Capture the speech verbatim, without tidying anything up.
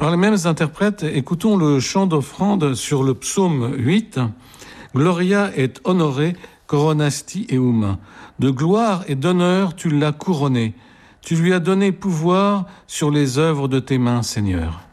Par les mêmes interprètes, écoutons le chant d'offrande sur le psaume huit. Gloria et honoré, coronasti eum. De gloire et d'honneur, tu l'as couronné. Tu lui as donné pouvoir sur les œuvres de tes mains, Seigneur.